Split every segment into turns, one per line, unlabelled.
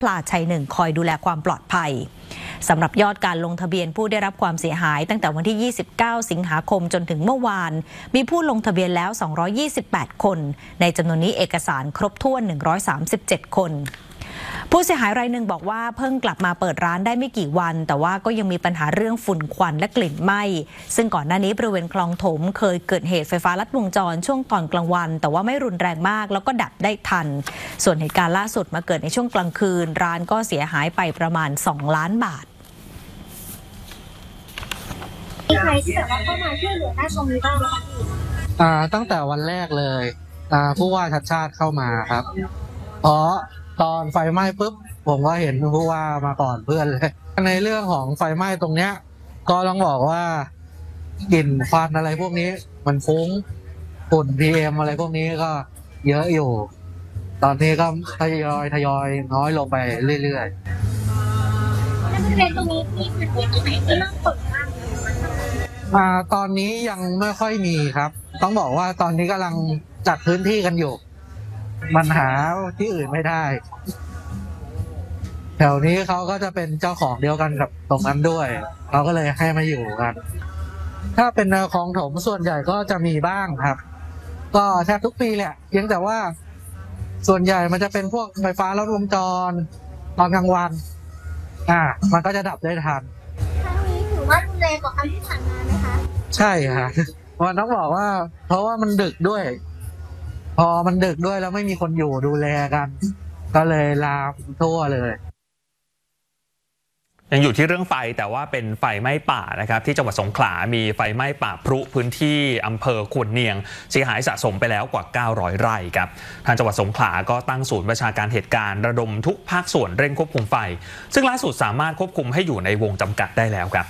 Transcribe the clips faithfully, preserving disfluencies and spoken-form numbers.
พลาชัยหนึ่งคอยดูแลความปลอดภัยสำหรับยอดการลงทะเบียนผู้ได้รับความเสียหายตั้งแต่วันที่ยี่สิบเก้าสิงหาคมจนถึงเมื่อวานมีผู้ลงทะเบียนแล้วสองร้อยยี่สิบแปดคนในจำนวนนี้เอกสารครบถ้วนหนึ่งร้อยสามสิบเจ็ดคนผู้เสียหายรายหนึ่งบอกว่าเพิ่งกลับมาเปิดร้านได้ไม่กี่วันแต่ว่าก็ยังมีปัญหาเรื่องฝุ่นควันและกลิ่นไหม้ซึ่งก่อนหน้านี้บริเวณคลองถมเคยเกิดเหตุไฟฟ้าลัดวงจรช่วงตอนกลางวันแต่ว่าไม่รุนแรงมากแล้วก็ดับได้ทันส่วนเหตุการณ์ล่าสุดมาเกิดในช่วงกลางคืนร้านก็เสียหายไปประมาณสองล้านบาท
มีใครที่แบบว่าเข้ามาช่วยเหลือได้ตรงนี้บ้างไหมคะ
อ่าตั้งแต่วันแรกเลยอ่าผู้ว่าชัดชาติเข้ามาครับเพราะตอนไฟไหม้ปุ๊บผมก็เห็นผู้ว่ามาก่อนเพื่อนเลยในเรื่องของไฟไหม้ตรงเนี้ยก็ต้องบอกว่ากลิ่นควันอะไรพวกนี้มันฟุ้งฝุ่น พี เอ็ม อะไรพวกนี้ก็เยอะอยู่ตอนนี้ก็ทยอยทยอยน้อยลงไปเรื่อย
ๆแล้วบริเวณตรงนี้มีพื้นที่ตรงไหนที่น่าสนใจ
อ่าตอนนี้ยังไม่ค่อยมีครับต้องบอกว่าตอนนี้กำลังจัดพื้นที่กันอยู่มันหาที่อื่นไม่ได้แถวนี้เขาก็จะเป็นเจ้าของเดียวกันกับตรงนั้นด้วยเขาก็เลยให้มาอยู่กันถ้าเป็นแนวคลองถมส่วนใหญ่ก็จะมีบ้างครับก็แทบทุกปีแหละเพียงแต่ว่าส่วนใหญ่มันจะเป็นพวกไฟฟ้าลัดวงจรตอนกลางวันอ่ามันก็จะดับได้ทัน
ครั้งนี้ถือว่ารุนแรงกว่าครั้งที่ผ่านมาไหมคะ
ใช่ค่ะวันต้องบอกว่าเพราะว่ามันดึกด้วยพอมันดึกด้วยแล้วไม่มีคนอยู่ดูแลกันก็เลยลามทั่วเลย
ยังอยู่ที่เรื่องไฟแต่ว่าเป็นไฟไหม้ป่านะครับที่จังหวัดสงขลามีไฟไหม้ป่าพรุพื้นที่อำเภอขวนเนียงเสียหายสะสมไปแล้วกว่าเก้าร้อยไร่ครับทางจังหวัดสงขลาก็ตั้งศูนย์ประชาการเหตุการณ์ระดมทุกภาคส่วนเร่งควบคุมไฟซึ่งล่าสุดสามารถควบคุมให้อยู่ในวงจำกัดได้แล้วครับ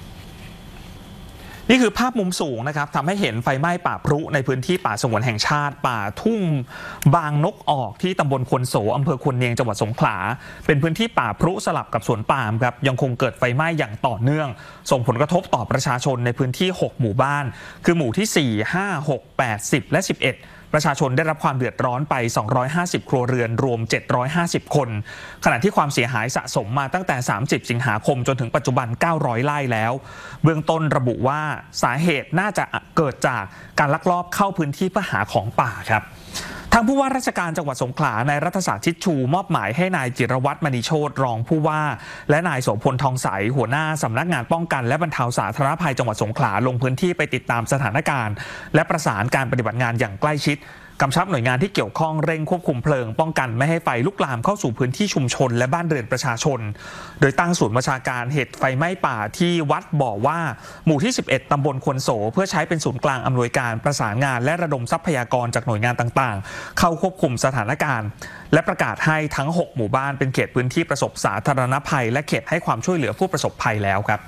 นี่คือภาพมุมสูงนะครับทำให้เห็นไฟไหม้ป่าพรุในพื้นที่ป่าสงวนแห่งชาติป่าทุ่งบางนกออกที่ตำบลควนโสอำเภอควนเนียงจังหวัดสงขลาเป็นพื้นที่ป่าพรุสลับกับสวนปาล์มครับยังคงเกิดไฟไหม้อย่างต่อเนื่องส่งผลกระทบต่อประชาชนในพื้นที่หกหมู่บ้านคือหมู่ที่สี่ ห้า หก แปด สิบและสิบเอ็ดประชาชนได้รับความเดือดร้อนไปสองร้อยห้าสิบครัวเรือนรวมเจ็ดร้อยห้าสิบคนขณะที่ความเสียหายสะสมมาตั้งแต่สามสิบสิงหาคมจนถึงปัจจุบันเก้าร้อยไร่แล้วเบื้องต้นระบุว่าสาเหตุน่าจะเกิดจากการลักลอบเข้าพื้นที่เพื่อหาของป่าครับทางผู้ว่าราชการจังหวัดสงขลานายรัฐศาสตร์ชิดชูมอบหมายให้นายจิรวัตรมณีโชติรองผู้ว่าและนายโสพลทองใสหัวหน้าสำนักงานป้องกันและบรรเทาสาธารณภัยจังหวัดสงขลาลงพื้นที่ไปติดตามสถานการณ์และประสานการปฏิบัติงานอย่างใกล้ชิดกำชับหน่วยงานที่เกี่ยวข้องเร่งควบคุมเพลิงป้องกันไม่ให้ไฟลุกลามเข้าสู่พื้นที่ชุมชนและบ้านเรือนประชาชนโดยตั้งศูนย์บัญชาการเหตุไฟไหม้ป่าที่วัดบ่อว่าหมู่ที่สิบเอ็ดตำบลควนโสเพื่อใช้เป็นศูนย์กลางอำนวยการประสานงานและระดมทรัพยากรจากหน่วยงานต่างๆเข้าควบคุมสถานการณ์และประกาศให้ทั้งหกหมู่บ้านเป็นเขตพื้นที่ประสบสาธารณภัยและเขตให้ความช่วยเหลือผู้ประสบภัยแล้วครับ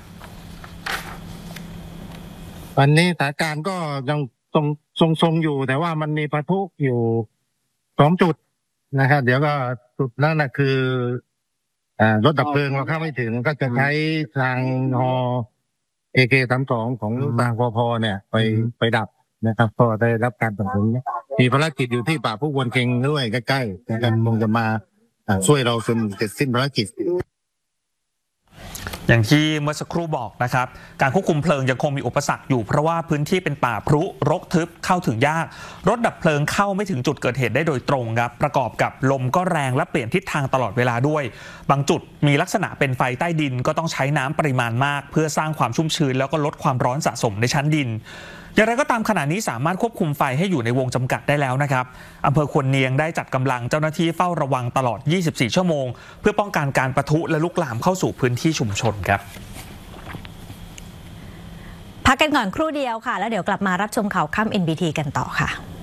วันนี้สถานการณ์ก็ยังทรงทรงๆอยู่แต่ว่ามันมีปะทุอยู่สองจุดนะครับเดี๋ยวก็จุดนั้นนะคืออ่ารถดับเพลิงเราเข้าไม่ถึงก็จะใช้ทางฮอเอเคสามสองของทางปพเนี่ยไปไปดับนะครับก็ได้รับการสนับสนุนมีภารกิจอยู่ที่ป่าผู้วนเค็งด้วยใกล้ๆนะครับคงจะมาช่วยเราจนเสร็จสิ้นภารกิจ
อย่างที่เมื่อสักครู่บอกนะครับการควบคุมเพลิงยังคงมีอุปสรรคอยู่เพราะว่าพื้นที่เป็นป่าพรุรกทึบเข้าถึงยากรถดับเพลิงเข้าไม่ถึงจุดเกิดเหตุได้โดยตรงครับประกอบกับลมก็แรงและเปลี่ยนทิศทางตลอดเวลาด้วยบางจุดมีลักษณะเป็นไฟใต้ดินก็ต้องใช้น้ำปริมาณมากเพื่อสร้างความชุ่มชื้นแล้วก็ลดความร้อนสะสมในชั้นดินอย่างไรก็ตามขณะนี้สามารถควบคุมไฟให้อยู่ในวงจำกัดได้แล้วนะครับอำเภอควนเนียงได้จัดกำลังเจ้าหน้าที่เฝ้าระวังตลอดยี่สิบสี่ชั่วโมงเพื่อป้องกันการปะทุและลุกลามเข้าสู่พื้นที่ชุมชนครับ
พักกันก่อนครู่เดียวค่ะแล้วเดี๋ยวกลับมารับชมข่าวค่ำ เอ็น บี ที กันต่อค่ะ